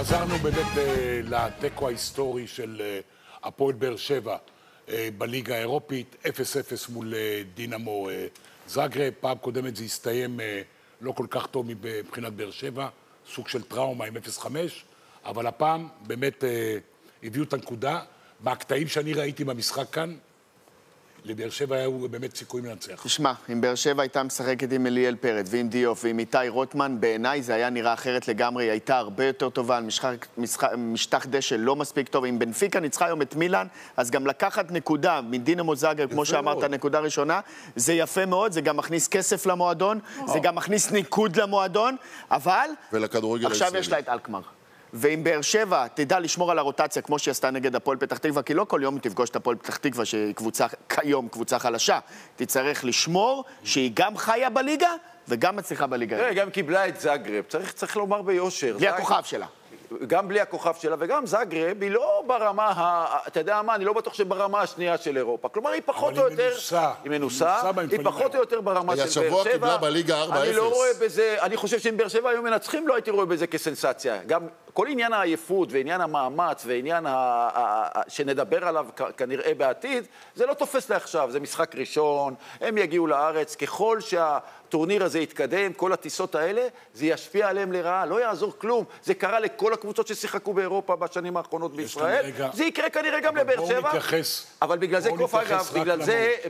חזרנו באמת לתיקו ההיסטורי של הפועל באר שבע בליגה האירופית, 0-0 מול דינמו זאגרב. פעם קודמת זה הסתיים לא כל כך טוב מבחינת באר שבע, סוג של טראומה עם 0-5, אבל הפעם באמת הביאו את הנקודה. בהקטעים שאני ראיתי במשחק כאן, לבאר שבע היו באמת סיכויים לנצח. תשמע, אם באר שבע הייתה משחקת עם אליאל פרץ ועם דיוף ועם איתי רוטמן, בעיניי זה היה נראה אחרת לגמרי, היא הייתה הרבה יותר טובה על משטח דשא לא מספיק טוב. אם בנפיקה ניצחה היום את מילאן, אז גם לקחת נקודה מדינמו זאגרב, כמו שאמרת, נקודה ראשונה, זה יפה מאוד, זה גם מכניס כסף למועדון, זה גם מכניס ניקוד למועדון, אבל עכשיו יש לה את אלקמר. ואם באר שבע תדע לשמור על הרוטציה כמו שהיא עשתה נגד הפועל פתח תקווה, כי לא כל יום תפגוש את הפועל פתח תקווה שהיא קבוצה, כיום קבוצה חלשה, תצטרך לשמור שהיא גם חיה בליגה וגם מצליחה בליגה. גם קיבלה את זאגרב, צריך לומר ביושר. בלי הכוכב שלה. גם בלי הכוכב שלה, וגם זאגרב היא לא ברמה, אתה יודע מה, אני לא בטוח שברמה השנייה של אירופה. כלומר, היא פחות או יותר... היא מנוסה, היא פחות או יותר ברמה של באר שבע. השבוע קיבלה בליגה 4-0. אני לא רואה בזה, אני חושב שאם באר שבע היו מנצחים, לא הייתי רואה בזה כסנסציה. גם כל עניין העייפות ועניין המאמץ ועניין שנדבר עליו כנראה בעתיד, זה לא תופס לעכשיו, זה משחק ראשון, הם יגיעו לארץ, ככל שהטורניר הזה יתקדם, כל הטיסות האלה, זה ישפיע עליהם לרעה, לא יעזור כלום. זה קרה לכל הקבוצות ששיחקו באירופה בשנים האחרונות בישראל, זה יקרה כנראה גם לבאר שבע, אבל בגלל זה, אגב, בגלל זה